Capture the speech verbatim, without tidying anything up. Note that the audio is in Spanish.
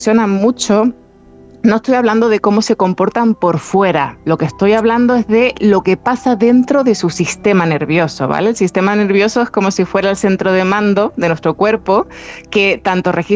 reaccionan mucho, no estoy hablando de cómo se comportan por fuera, lo que estoy hablando es de lo que pasa dentro de su sistema nervioso, ¿vale? El sistema nervioso es como si fuera el centro de mando de nuestro cuerpo, que tanto registra